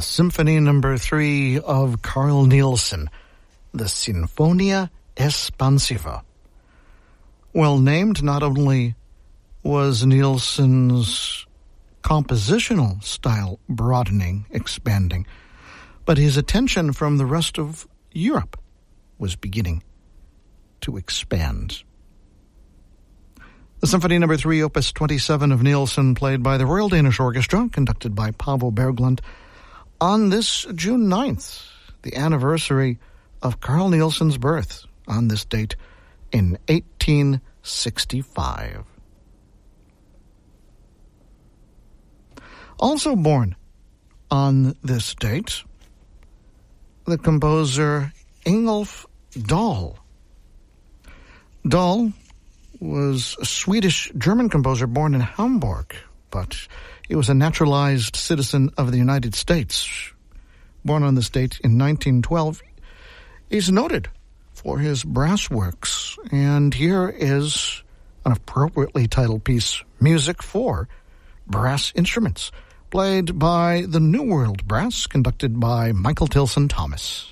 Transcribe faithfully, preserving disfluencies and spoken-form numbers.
Symphony Number Three of Carl Nielsen, the Sinfonia Espansiva. Well named, not only was Nielsen's compositional style broadening, expanding, but his attention from the rest of Europe was beginning to expand. The Symphony Number Three, Opus twenty-seven of Nielsen, played by the Royal Danish Orchestra, conducted by Paavo Berglund, on this June ninth, the anniversary of Carl Nielsen's birth, on this date in eighteen sixty-five. Also born on this date, the composer Ingolf Dahl. Dahl was a Swedish-German composer born in Hamburg, but he was a naturalized citizen of the United States. Born on this date in nineteen twelve, he's noted for his brass works, and here is an appropriately titled piece, Music for Brass Instruments, played by the New World Brass, conducted by Michael Tilson Thomas.